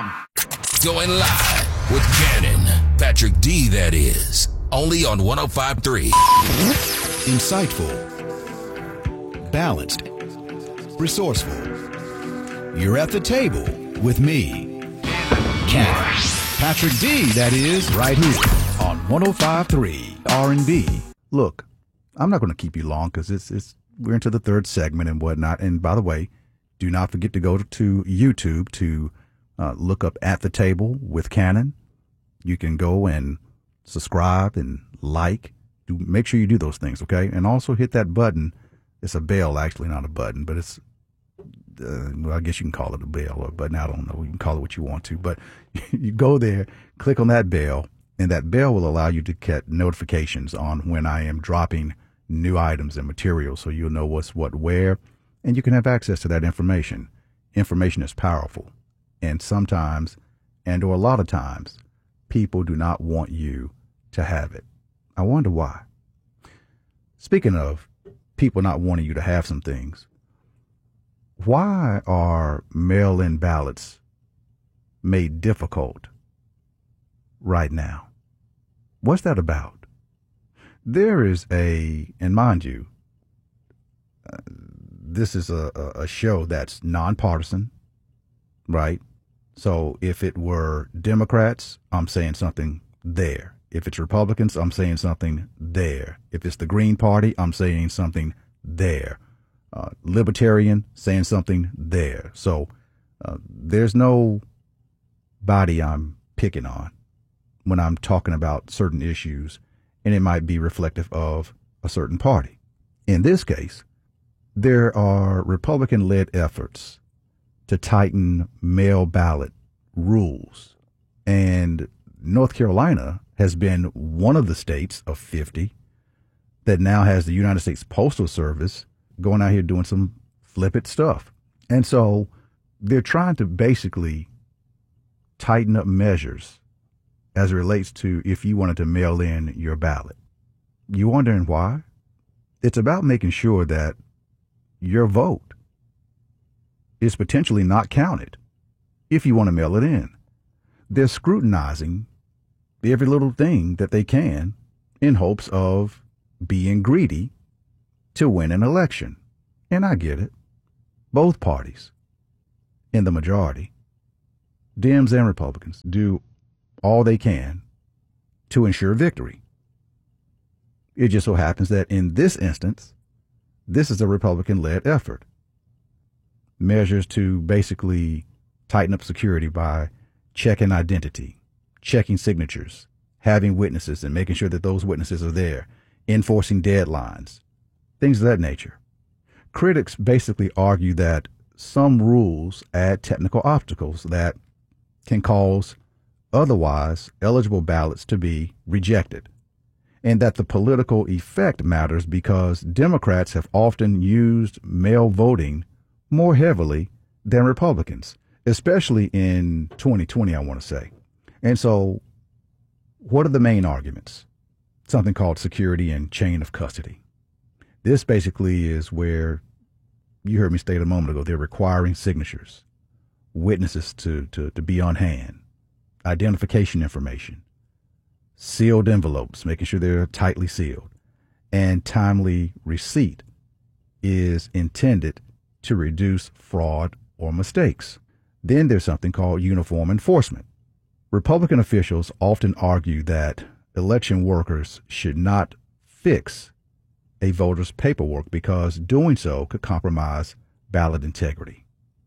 Going live with Cannon. Patrick D, that is. Only on 105.3. Insightful. Balanced. Resourceful. You're at the table with me, Cannon. Patrick D, that is, right here on 105.3 R&B. Look, I'm not going to keep you long because we're into the third segment and whatnot. And by the way, do not forget to go to YouTube to look up At the Table with Cannon. You can go and subscribe and like. Make sure you do those things, okay? And also hit that button. It's a bell, actually, not a button, but it's, well, I guess you can call it a bell or a button. I don't know. You can call it what you want to. But you go there, click on that bell, and that bell will allow you to get notifications on when I am dropping new items and materials, so you'll know what's what where, and you can have access to that information. Information is powerful, and sometimes, and or a lot of times, people do not want you to have it. I wonder why. Speaking of people not wanting you to have some things, why are mail-in ballots made difficult right now? What's that about? There is and mind you, this is a show that's nonpartisan, right? So if it were Democrats, I'm saying something there. If it's Republicans, I'm saying something there. If it's the Green Party, I'm saying something there. Libertarian, saying something there. So there's no body I'm picking on when I'm talking about certain issues, and it might be reflective of a certain party. In this case, there are Republican-led efforts to tighten mail ballot rules. And North Carolina has been one of the states of 50 that now has the United States Postal Service going out here doing some flippant stuff. And so they're trying to basically tighten up measures as it relates to if you wanted to mail in your ballot. You wondering why? It's about making sure that your vote is potentially not counted if you want to mail it in. They're scrutinizing every little thing that they can in hopes of being greedy to win an election. And I get it. Both parties, in the majority, Dems and Republicans, do all they can to ensure victory. It just so happens that in this instance, this is a Republican-led effort. Measures to basically tighten up security by checking identity, checking signatures, having witnesses and making sure that those witnesses are there, enforcing deadlines, things of that nature. Critics basically argue that some rules add technical obstacles that can cause otherwise eligible ballots to be rejected, and that the political effect matters because Democrats have often used mail voting more heavily than Republicans, especially in 2020, I want to say. And so what are the main arguments? Something called security and chain of custody. This basically is where you heard me state a moment ago, they're requiring signatures, witnesses to be on hand, identification information, sealed envelopes, making sure they're tightly sealed, and timely receipt is intended to reduce fraud or mistakes. Then there's something called uniform enforcement. Republican officials often argue that election workers should not fix a voter's paperwork because doing so could compromise ballot integrity.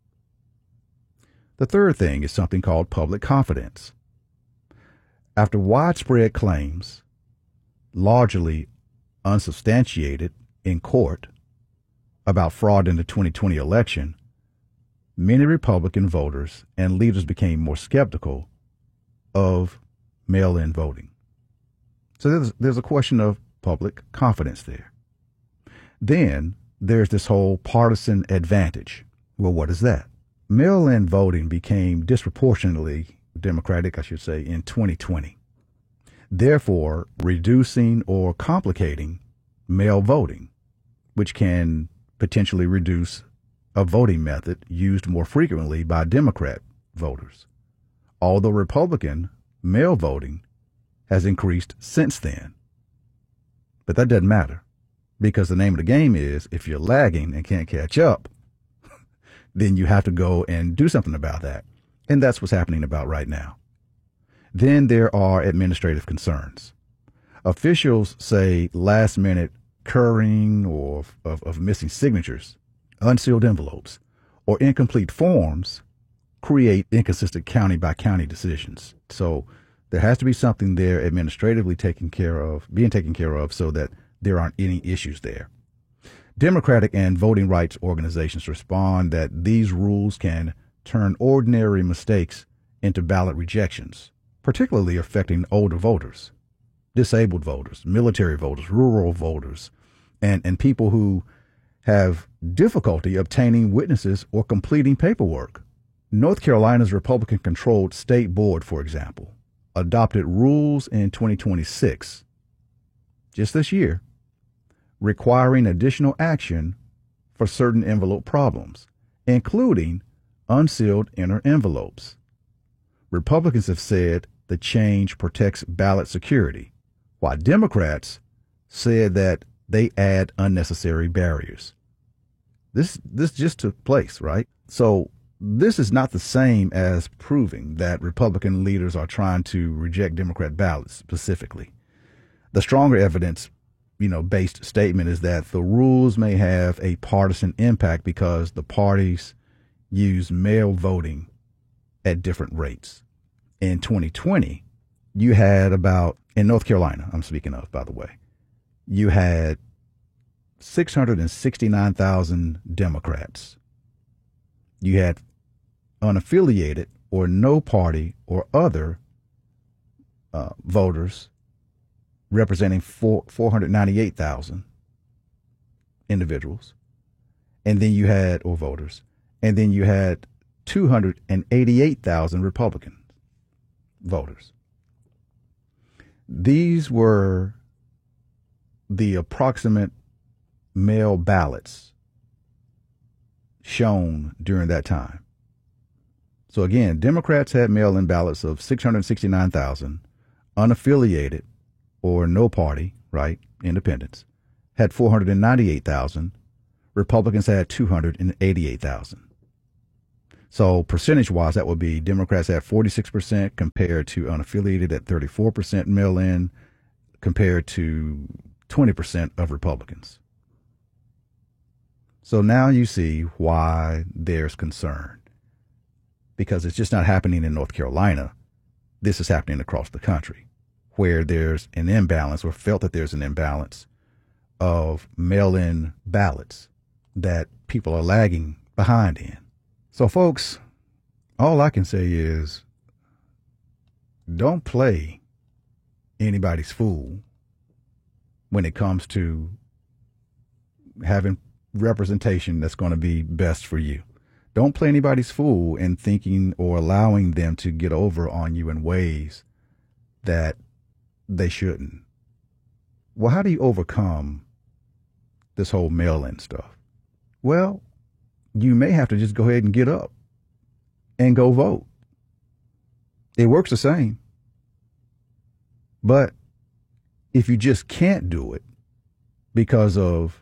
The third thing is something called public confidence. After widespread claims, largely unsubstantiated in court, about fraud in the 2020 election, many Republican voters and leaders became more skeptical of mail-in voting. So there's a question of public confidence there. Then there's this whole partisan advantage. Well, what is that? Mail-in voting became disproportionately Democratic, I should say, in 2020, therefore reducing or complicating mail voting, which can potentially reduce a voting method used more frequently by Democrat voters. although Republican mail voting has increased since then. But that doesn't matter, because the name of the game is, if you're lagging and can't catch up, then you have to go and do something about that. And that's what's happening about right now. Then there are administrative concerns. Officials say last-minute currying or of missing signatures, unsealed envelopes, or incomplete forms create inconsistent county-by-county decisions. So there has to be something there administratively being taken care of so that there aren't any issues there. Democratic and voting rights organizations respond that these rules can turn ordinary mistakes into ballot rejections, particularly affecting older voters, disabled voters, military voters, rural voters, and people who have difficulty obtaining witnesses or completing paperwork. North Carolina's Republican-controlled state board, for example, adopted rules in 2026, just this year, requiring additional action for certain envelope problems, including unsealed inner envelopes. Republicans have said the change protects ballot security, while Democrats said that they add unnecessary barriers. This just took place, right? So this is not the same as proving that Republican leaders are trying to reject Democrat ballots specifically. The stronger evidence, based statement is that the rules may have a partisan impact because the parties use mail voting at different rates. In 2020, you had in North Carolina, I'm speaking of, by the way, you had 669,000 Democrats. You had unaffiliated or no party or other voters representing 498,000 individuals. And then you had, or voters, and then you had 288,000 Republican voters. These were the approximate mail ballots shown during that time. So again, Democrats had mail-in ballots of 669,000, unaffiliated or no party, right, independents, had 498,000, Republicans had 288,000. So percentage-wise, that would be Democrats at 46% compared to unaffiliated at 34% mail-in compared to 20% of Republicans. So now you see why there's concern, because it's just not happening in North Carolina. This is happening across the country, where there's an imbalance, or felt that there's an imbalance of mail-in ballots that people are lagging behind in. So folks, all I can say is don't play anybody's fool when it comes to having representation that's going to be best for you. Don't play anybody's fool in thinking or allowing them to get over on you in ways that they shouldn't. Well, how do you overcome this whole mail-in stuff? Well, you may have to just go ahead and get up and go vote. It works the same. But if you just can't do it because of,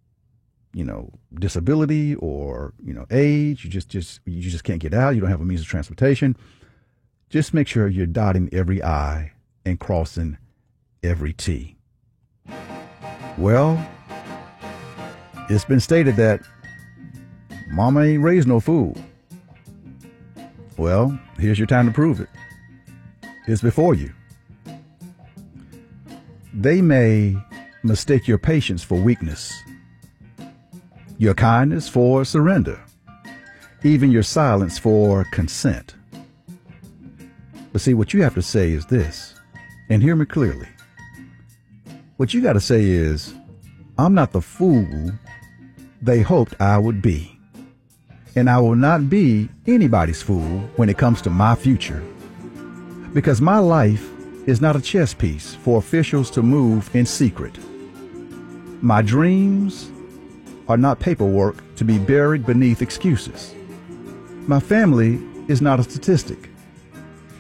disability or, age, you just can't get out, you don't have a means of transportation, just make sure you're dotting every I and crossing every T. Well, it's been stated that mama ain't raised no fool. Well, here's your time to prove it. It's before you. They may mistake your patience for weakness, your kindness for surrender, even your silence for consent. But see, what you have to say is this, and hear me clearly. What you got to say is, I'm not the fool they hoped I would be, and I will not be anybody's fool when it comes to my future, because my life is not a chess piece for officials to move in secret. My dreams are not paperwork to be buried beneath excuses. My family is not a statistic.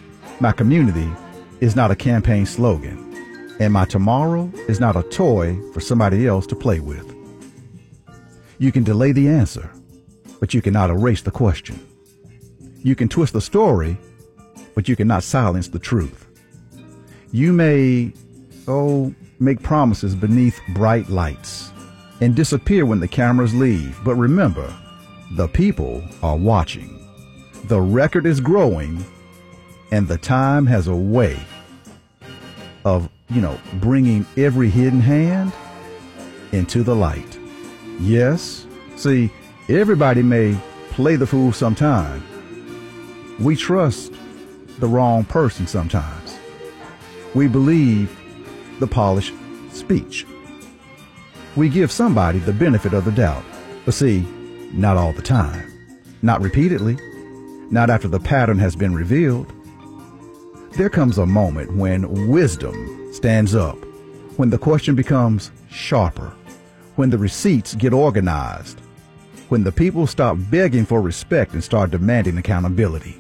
My community is not a campaign slogan, and my tomorrow is not a toy for somebody else to play with. You can delay the answer, but you cannot erase the question. You can twist the story, but you cannot silence the truth. You may, make promises beneath bright lights and disappear when the cameras leave. But remember, the people are watching. The record is growing, and the time has a way of, bringing every hidden hand into the light. Yes, see, everybody may play the fool sometime. We trust the wrong person sometimes. We believe the polished speech. We give somebody the benefit of the doubt. But see, not all the time. Not repeatedly. Not after the pattern has been revealed. There comes a moment when wisdom stands up, when the question becomes sharper, when the receipts get organized, when the people stop begging for respect and start demanding accountability.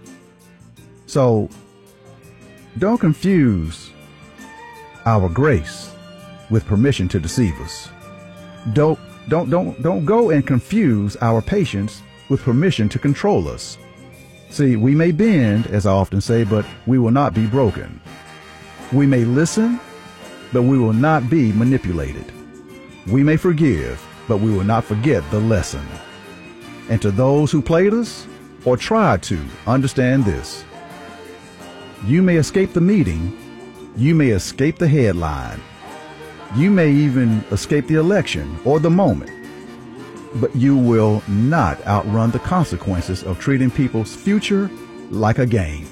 So, don't confuse our grace with permission to deceive us. Don't go and confuse our patience with permission to control us. See, we may bend, as I often say, but we will not be broken. We may listen, but we will not be manipulated. We may forgive, but we will not forget the lesson. And to those who played us or tried to, understand this. You may escape the meeting. You may escape the headline. You may even escape the election or the moment. But you will not outrun the consequences of treating people's future like a game.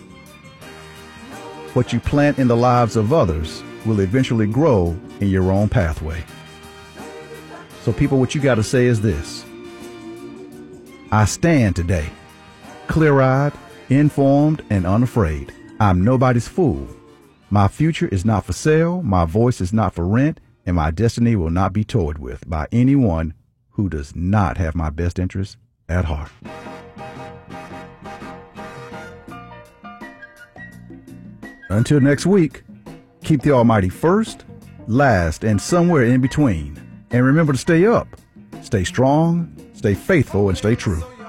What you plant in the lives of others will eventually grow in your own pathway. So people, what you got to say is this. I stand today, clear-eyed, informed, and unafraid. I'm nobody's fool. My future is not for sale, my voice is not for rent, and my destiny will not be toyed with by anyone who does not have my best interests at heart. Until next week, keep the Almighty first, last, and somewhere in between. And remember to stay up, stay strong, stay faithful, and stay true.